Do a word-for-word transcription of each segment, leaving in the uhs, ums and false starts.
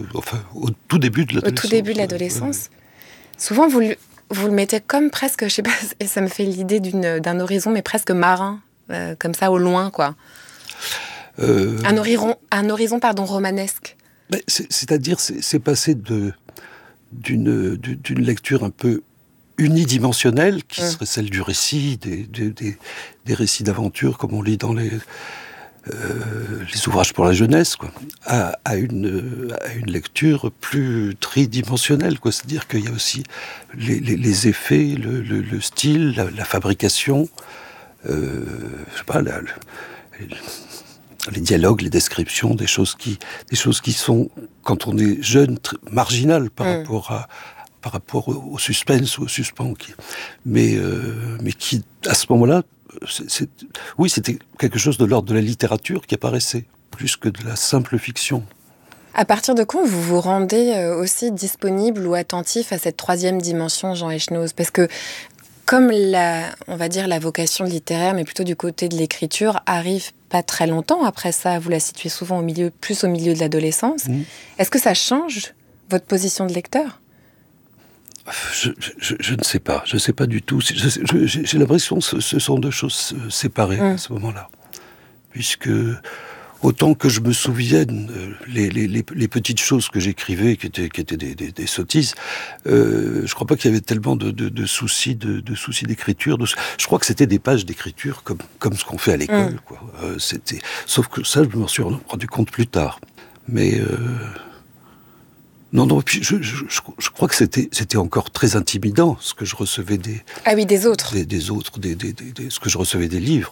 enfin, au tout début de l'adolescence. Au tout début de l'adolescence. Ouais, ouais. Souvent, vous le, vous le mettez comme presque, je sais pas, et ça me fait l'idée d'une, d'un horizon, mais presque marin, euh, comme ça, au loin, quoi. Euh... Un horizon, un horizon, pardon, romanesque. Ben, c'est, c'est-à-dire, c'est, c'est passé de, d'une, d'une lecture un peu unidimensionnelle, qui mmh. serait celle du récit, des, des, des, des récits d'aventure, comme on lit dans les, euh, les ouvrages pour la jeunesse, quoi, à, à, une, à une lecture plus tridimensionnelle, quoi. C'est-à-dire qu'il y a aussi les, les, les effets, le, le, le style, la, la fabrication, euh, je sais pas, la, la, les dialogues, les descriptions, des choses qui, des choses qui sont, quand on est jeune, tr- marginales par mmh. rapport à par rapport au suspense ou au suspens, qui, mais, euh, mais qui, à ce moment-là, c'est, c'est, oui, c'était quelque chose de l'ordre de la littérature qui apparaissait, plus que de la simple fiction. À partir de quand vous vous rendez aussi disponible ou attentif à cette troisième dimension, Jean Echenoz ? Parce que, comme la, on va dire la vocation littéraire, mais plutôt du côté de l'écriture, arrive pas très longtemps après ça, vous la situez souvent au milieu, plus au milieu de l'adolescence. Mmh. Est-ce que ça change votre position de lecteur ? Je, je, je ne sais pas, je ne sais pas du tout. Je, je, j'ai l'impression que ce, ce sont deux choses séparées mmh. à ce moment-là. Puisque, autant que je me souvienne, les, les, les, les petites choses que j'écrivais, qui étaient, qui étaient des, des, des sottises, euh, je ne crois pas qu'il y avait tellement de, de, de, soucis, de, de soucis d'écriture. De, je crois que c'était des pages d'écriture comme, comme ce qu'on fait à l'école. Mmh. Quoi. Euh, c'était, sauf que ça, je m'en suis rendu compte plus tard. Mais... Euh, Non, non, puis je, je, je, je crois que c'était, c'était encore très intimidant, ce que je recevais des... Ah oui, des autres. Des, des autres, des, des, des, des, ce que je recevais des livres.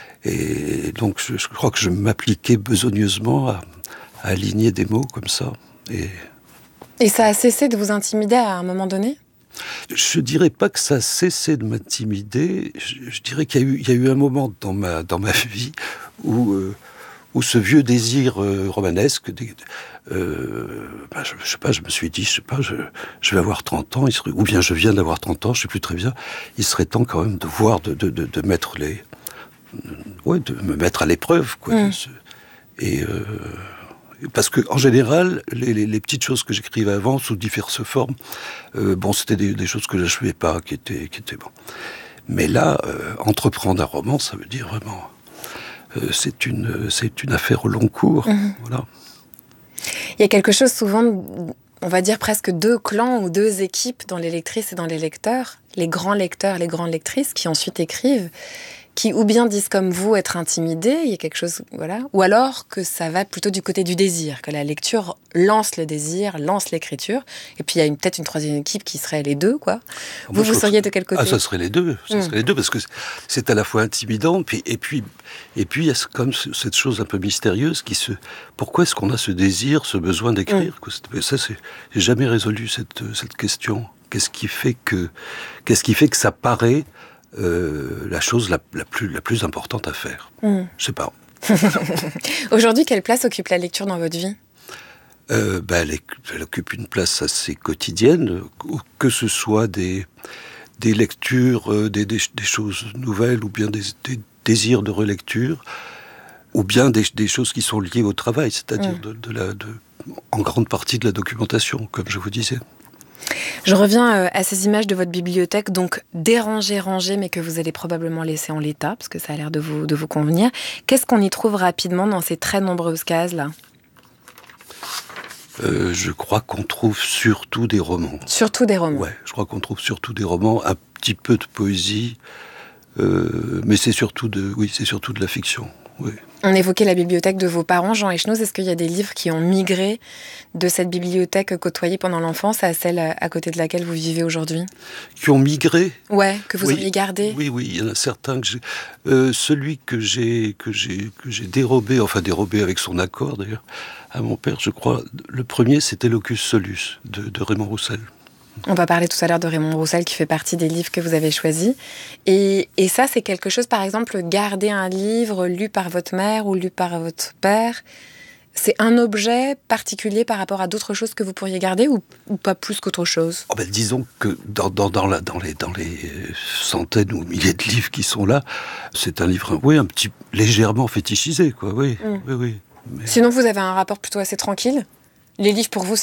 Et donc, je, je crois que je m'appliquais besogneusement à, à aligner des mots comme ça. Et... Et ça a cessé de vous intimider à un moment donné ? Je dirais pas que ça a cessé de m'intimider. Je, je dirais qu'il y a eu, il y a eu un moment dans ma, dans ma vie où... Euh, où ce vieux désir euh, romanesque, euh, ben, je, je sais pas, je me suis dit, je sais pas, je, je vais avoir trente ans, il serait, ou bien je viens d'avoir trente ans, je sais plus très bien, il serait temps quand même de voir, de, de, de, de mettre les, ouais, de me mettre à l'épreuve, quoi. Mmh. Ce, et euh, parce que en général, les, les, les petites choses que j'écrivais avant sous diverses formes, euh, bon, c'était des, des choses que j'achevais pas, qui étaient, qui étaient bon. Mais là, euh, entreprendre un roman, ça veut dire vraiment. Euh, c'est une, c'est une affaire au long cours. Mmh. Voilà. Il y a quelque chose souvent, on va dire presque deux clans ou deux équipes dans les lectrices et dans les lecteurs. Les grands lecteurs, les grandes lectrices qui ensuite écrivent, qui ou bien disent comme vous être intimidés, il y a quelque chose, voilà, ou alors que ça va plutôt du côté du désir, que la lecture lance le désir, lance l'écriture, et puis il y a une, peut-être une troisième équipe qui serait les deux, quoi. Moi, vous, vous seriez de quel côté ? Ah, ça serait les deux, ça mmh. serait les deux, parce que c'est à la fois intimidant, puis, et puis et puis il y a comme cette chose un peu mystérieuse qui se... Pourquoi est-ce qu'on a ce désir, ce besoin d'écrire, quoi ? Ça, c'est... j'ai jamais résolu cette, cette question. Qu'est-ce qui fait que, qu'est-ce qui fait que ça paraît Euh, la chose la, la, plus, la plus importante à faire. Mmh. Je sais pas. Aujourd'hui, quelle place occupe la lecture dans votre vie ? euh, ben, elle, est, elle occupe une place assez quotidienne, que ce soit des, des lectures, euh, des, des, des choses nouvelles, ou bien des, des désirs de relecture, ou bien des, des choses qui sont liées au travail, c'est-à-dire mmh. de, de la, de, en grande partie de la documentation, comme je vous disais. Je reviens à ces images de votre bibliothèque, donc dérangées, rangées, mais que vous allez probablement laisser en l'état, parce que ça a l'air de vous, de vous convenir. Qu'est-ce qu'on y trouve rapidement dans ces très nombreuses cases-là ? euh, Je crois qu'on trouve surtout des romans. Surtout des romans ? Ouais, je crois qu'on trouve surtout des romans, un petit peu de poésie, euh, mais c'est surtout de, oui, c'est surtout de la fiction, oui. On évoquait la bibliothèque de vos parents, Jean Echenoz. Est-ce qu'il y a des livres qui ont migré de cette bibliothèque côtoyée pendant l'enfance à celle à côté de laquelle vous vivez aujourd'hui ? Qui ont migré ? Ouais, que vous oui. auriez gardé ? Oui, oui, il y en a certains que j'ai... Euh, celui que j'ai, que, j'ai, que j'ai dérobé, enfin dérobé avec son accord d'ailleurs, à mon père, je crois, le premier c'était Locus Solus, de, de Raymond Roussel. On va parler tout à l'heure de Raymond Roussel qui fait partie des livres que vous avez choisis. Et, et ça, c'est quelque chose, par exemple, garder un livre lu par votre mère ou lu par votre père, c'est un objet particulier par rapport à d'autres choses que vous pourriez garder ou, ou pas plus qu'autre chose ? Oh ben, disons que dans, dans, dans, la, dans, les, dans les centaines ou milliers de livres qui sont là, c'est un livre, oui, un petit, légèrement fétichisé, quoi, oui, mmh. oui, oui. Mais... Sinon, vous avez un rapport plutôt assez tranquille ? Les livres, pour vous,